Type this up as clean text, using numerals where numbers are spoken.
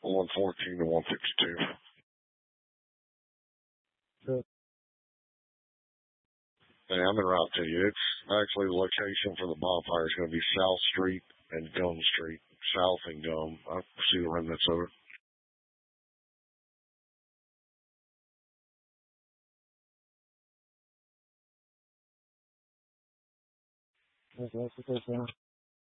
114 to 152. Sure. Hey, I'm en route to you. It's actually the location for the bonfire is going to be South Street and Gum Street. South and Gum. I see the remnants of it. That's what they're saying.